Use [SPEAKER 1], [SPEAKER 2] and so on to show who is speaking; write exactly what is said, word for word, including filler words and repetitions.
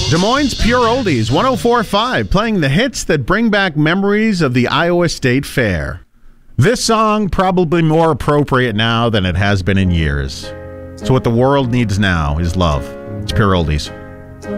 [SPEAKER 1] Des Moines Pure Oldies, one oh four point five, playing the hits that bring back memories of the Iowa State Fair. This song probably more appropriate now than it has been in years. So what the world needs now is love. It's Pure Oldies.